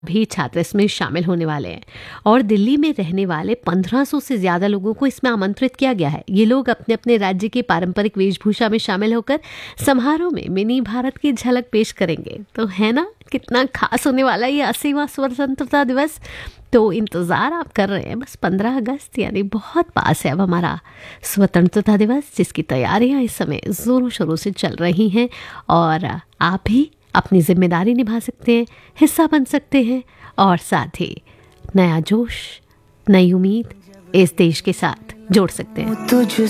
भी छात्र इसमें शामिल होने वाले हैं और दिल्ली में रहने वाले 1500 से ज़्यादा लोगों को इसमें आमंत्रित किया गया है। ये लोग अपने अपने राज्य की पारंपरिक वेशभूषा में शामिल होकर समारोह में मिनी भारत की झलक पेश करेंगे। तो है ना कितना खास होने वाला ये 80वां स्वतंत्रता दिवस। तो इंतज़ार आप कर रहे हैं, बस 15 अगस्त यानी बहुत पास है अब हमारा स्वतंत्रता दिवस, जिसकी तैयारियां इस समय ज़ोरों शोरों से चल रही हैं और आप भी अपनी जिम्मेदारी निभा सकते हैं, हिस्सा बन सकते हैं और साथ ही नया जोश, नई उम्मीद इस देश के साथ जोड़ सकते हैं।